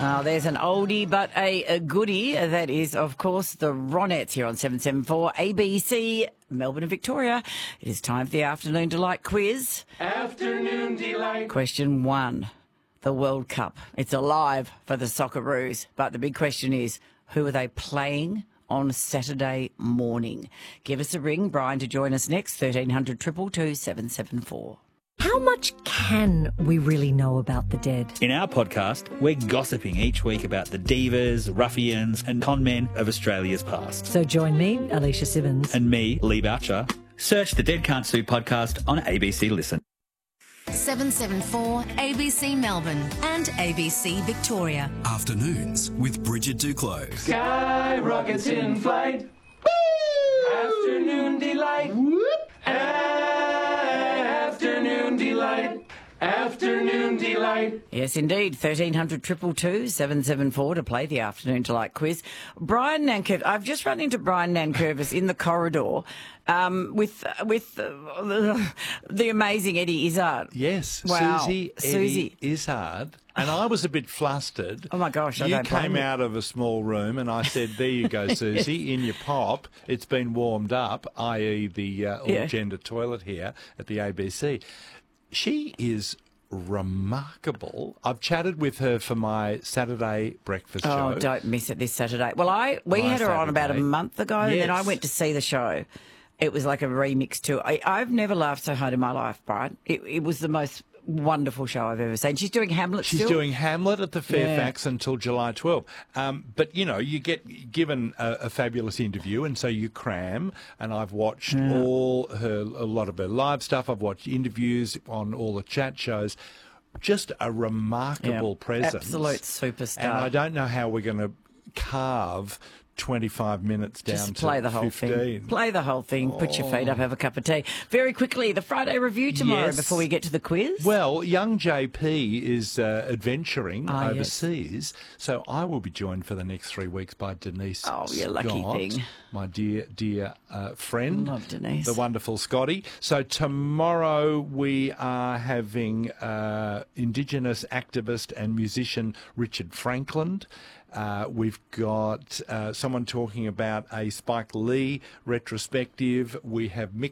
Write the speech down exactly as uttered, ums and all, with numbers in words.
Uh, there's an oldie but a, a goodie. That is, of course, the Ronettes here on seven seven four A B C, Melbourne and Victoria. It is time for the Afternoon Delight quiz. Afternoon Delight. Question one, the World Cup. It's alive for the Socceroos, but the big question is, who are they playing on Saturday morning? Give us a ring, Brian, to join us next, thirteen hundred, two two two, seven seven four. How much can we really know about the dead? In our podcast, we're gossiping each week about the divas, ruffians and con men of Australia's past. So join me, Alicia Simmons. And me, Lee Boucher. Search the Dead Can't Sue podcast on A B C Listen. seven seven four A B C Melbourne and A B C Victoria. Afternoons with Bridget Duclos. Sky rockets in flight. Woo! Afternoon Delight. Whoop. Afternoon Delight. Afternoon Delight. Yes, indeed. thirteen hundred, two two two, seven seven four to play the Afternoon Delight quiz. Brian Nankervis, I've just run into Brian Nankervis in the corridor um, with with uh, the amazing Eddie Izzard. Yes, Wow. Susie, Eddie Susie. Izzard. And I was a bit flustered. Oh, my gosh, I You don't blame came you. out of a small room and I said, there you go, Susie, in your pop. It's been warmed up, that is the uh, Yeah. all-gender toilet here at the A B C. She is remarkable. I've chatted with her for my Saturday breakfast show. Oh, don't miss it this Saturday. Well, I we My had her on about a Saturday. month ago, and then I Yes. went to see the show. It was like a remix too. I, I've never laughed so hard in my life, Brian. It, it was the most wonderful show I've ever seen. She's doing Hamlet She's still. doing Hamlet at the Fairfax until July twelfth. Um, but, you know, you get given a, a fabulous interview, and so you cram. And I've watched all her, a lot of her live stuff. I've watched interviews on all the chat shows. Just a remarkable Yeah, presence. absolute superstar. And I don't know how we're going to carve twenty-five minutes down Just to play the whole fifteen. thing. Play the whole thing. Put your feet up, have a cup of tea. Very quickly, the Friday review tomorrow Yes. before we get to the quiz. Well, young J P is uh, adventuring Ah, yes. overseas, so I will be joined for the next three weeks by Denise Oh, you lucky Scott, thing. my dear, dear uh, friend. Love Denise. The wonderful Scotty. So tomorrow we are having uh, Indigenous activist and musician Richard Franklin. Uh, we've got uh, someone talking about a Spike Lee retrospective. We have Mick